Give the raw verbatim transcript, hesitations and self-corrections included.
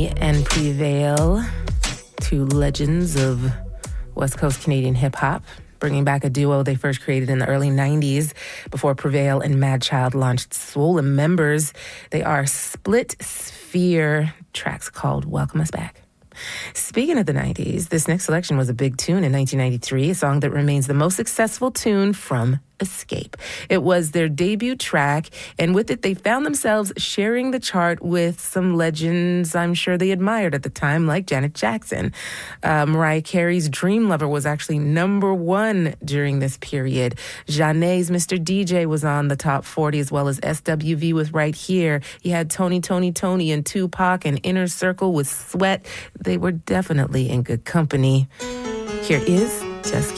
Tony and Prevail, two legends of West Coast Canadian hip-hop, bringing back a duo they first created in the early nineties before Prevail and Mad Child launched Swollen Members. They are Split Sphere, tracks called Welcome Us Back. Speaking of the nineties, this next selection was a big tune in nineteen ninety-three, a song that remains the most successful tune from Escape. It was their debut track, and with it, they found themselves sharing the chart with some legends I'm sure they admired at the time, like Janet Jackson. Uh, Mariah Carey's Dream Lover was actually number one during this period. Janae's Mister D J was on the top forty, as well as S W V with Right Here. You had Tony, Tony, Tony, and Tupac, and Inner Circle with Sweat. They were definitely in good company. Here is Just